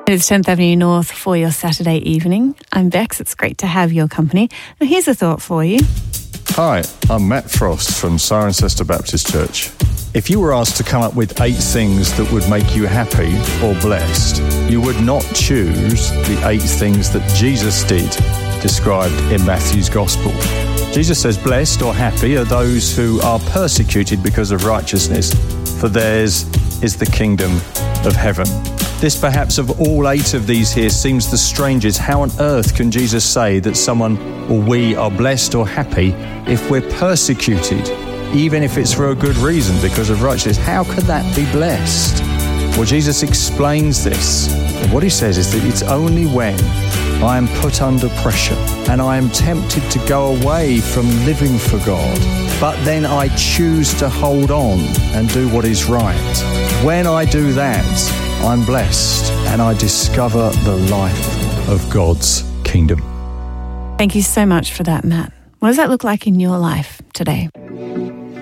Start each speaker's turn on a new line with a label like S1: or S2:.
S1: It's 10th Avenue North for your Saturday evening. I'm Bex. It's great to have your company. Now, here's a thought for you.
S2: Hi, I'm Matt Frost from Cirencester Baptist Church. If you were asked to come up with 8 things that would make you happy or blessed, you would not choose the 8 things that Jesus did, described in Matthew's Gospel. Jesus says, blessed or happy are those who are persecuted because of righteousness, for theirs is the kingdom of heaven. This, perhaps of all 8 of these here, seems the strangest. How on earth can Jesus say that someone or we are blessed or happy if we're persecuted, even if it's for a good reason, because of righteousness? How could that be blessed? Well, Jesus explains this. And what he says is that it's only when I am put under pressure and I am tempted to go away from living for God, but then I choose to hold on and do what is right. When I do that, I'm blessed and I discover the life of God's kingdom.
S1: Thank you so much for that, Matt. What does that look like in your life today?